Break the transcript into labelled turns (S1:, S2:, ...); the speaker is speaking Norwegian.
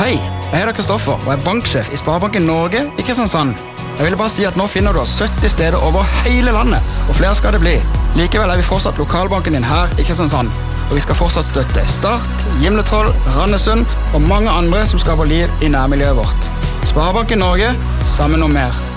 S1: Hei, jeg heter Kristoffer og er banksjef i Sparebanken Norge i Kristiansand. Jeg ville bare si at nå finner du oss 70 steder over hele landet, og flere skal det bli. Likevel er vi fortsatt lokalbanken din her i Kristiansand, og vi skal fortsatt støtte Start, Gimletroll, Randesund og mange andre som skaper liv i nærmiljøet vårt. Sparebanken Norge, sammen om mer.